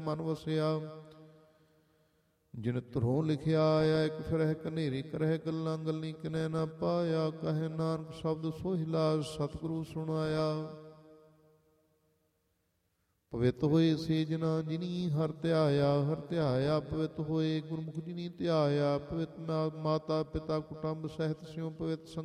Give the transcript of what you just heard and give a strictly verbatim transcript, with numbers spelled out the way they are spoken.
ਮਨ ਵਸਿਆ। ਜਿਨ ਧਰੋਂ ਲਿਖਿਆ ਆਇਆ, ਇੱਕ ਫਿਰਹਿ ਕਨੇਰੀ ਕਰਹਿ ਗੱਲਾਂ, ਗੱਲੀ ਕਿਨੈ ਨਾ ਪਾਇਆ। ਕਹੇ ਨਾਨਕ ਸ਼ਬਦ ਸੋਹਿ ਲਾਜ, ਸਤਿਗੁਰੂ ਸੁਣਾਇਆ। ਪਵਿੱਤ ਹੋਏ ਸੇ ਜਨਾ ਜਿਨੀ ਹਰਿ ਧਿਆਇਆ, ਹਰਿ ਧਿਆਇਆ ਪਵਿੱਤ ਹੋਏ। ਗੁਰਮੁਖ ਜਿਨੀ ਧਿਆਇਆ, ਪਵਿੱਤ ਮਾਤਾ ਪਿਤਾ ਕੁਟੰਬ ਸਹਿਤ ਸਿਉ ਪਵਿੱਤ